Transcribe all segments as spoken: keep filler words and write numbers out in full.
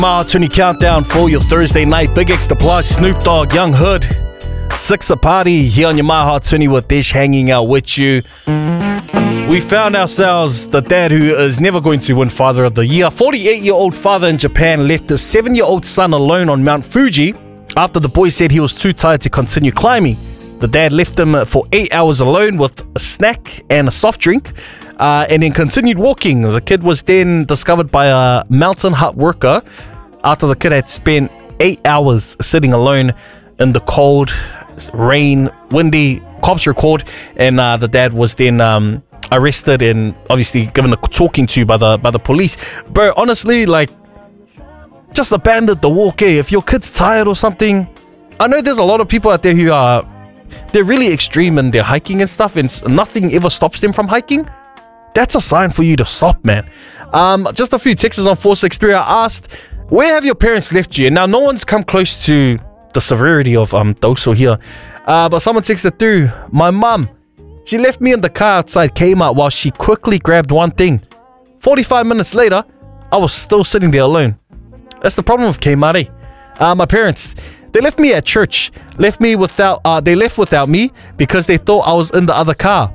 My Hot twenty countdown for your Thursday night. Big X the Plug, Snoop Dogg, Young Hood. Six a party here on your My Hot twenty with Dish hanging out with you. We found ourselves the dad who is never going to win Father of the Year. forty-eight-year-old father in Japan left his seven-year-old son alone on Mount Fuji after the boy said he was too tired to continue climbing. The dad left him for eight hours alone with a snack and a soft drink, uh, and then continued walking. The kid was then discovered by a mountain hut worker after the kid had spent eight hours sitting alone in the cold, rain, windy. Cops record, and uh, the dad was then um, arrested and obviously given a talking to by the by the police. Bro, honestly, like, just abandon the walk, eh? If your kid's tired or something. I know there's a lot of people out there who are they're really extreme in their hiking and stuff, and nothing ever stops them from hiking. That's a sign for you to stop, man. Um, just a few texts on four six three. I asked, where have your parents left you? And now no one's come close to the severity of um Doso here. Uh, but someone texted through, my mum, she left me in the car outside Kmart while she quickly grabbed one thing. forty-five minutes later, I was still sitting there alone. That's the problem with Kmart, eh? Uh, my parents, they left me at church. Left me without, uh, they left without me because they thought I was in the other car.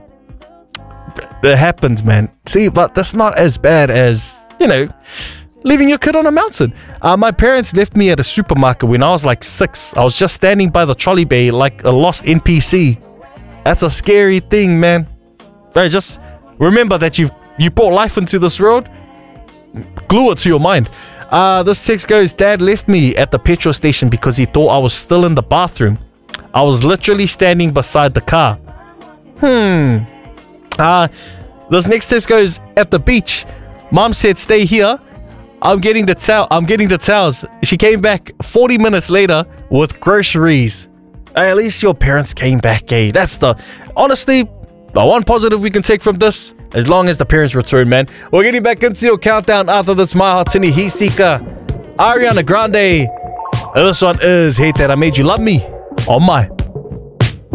That happens, man. See, but that's not as bad as, you know, leaving your kid on a mountain. Uh, my parents left me at a supermarket when I was like six. I was just standing by the trolley bay like a lost N P C. That's a scary thing, man. Right, just remember that you've you brought life into this world. Glue it to your mind. Uh, this text goes, Dad left me at the petrol station because he thought I was still in the bathroom. I was literally standing beside the car. Hmm. Uh, this next text goes, at the beach. Mom said stay here. I'm getting the towel. I'm getting the towels. She came back forty minutes later with groceries. Hey, at least your parents came back, eh? That's the honestly the one positive we can take from this. As long as the parents return, man. We're getting back into your countdown after this. My Hot twenty, Heat Seeker, Ariana Grande. And this one is Hate That I Made You Love Me on my